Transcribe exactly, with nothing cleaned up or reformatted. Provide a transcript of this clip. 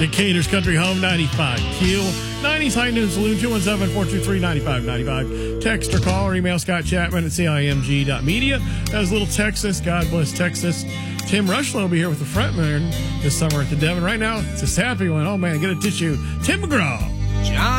Decatur's Country Home, ninety-five Keel. nineties High Noon Saloon, two one seven, four two three, nine five nine five. Text or call or email Scott Chapman at C I M G dot media. That was Little Texas. God bless Texas. Tim Rushlow will be here with the frontman this summer at the Devon. Right now, it's a sappy one. Oh, man, get a tissue. Tim McGraw. John